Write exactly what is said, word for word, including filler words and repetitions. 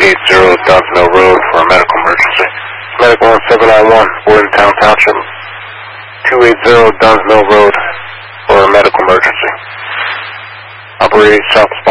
eight zero Duns Mill Road for a medical emergency. Medical on seven nine one, Bordentown Township, two eight zero Duns Mill Road for a medical emergency. Operating South